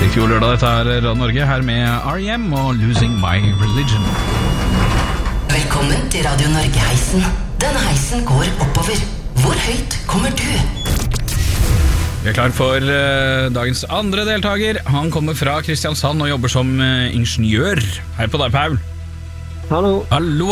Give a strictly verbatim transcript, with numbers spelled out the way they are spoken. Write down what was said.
I fjor lørdag, dette er Radio Norge, her med R E M og Losing My Religion. Velkommen til Radio Norge-heisen. Denne heisen går oppover. Hvor høyt kommer du? Vi er klar for uh, dagens andre deltaker. Han kommer fra Kristiansand og jobber som uh, ingeniør. Hei på deg, Paul. Hallo. Hallo.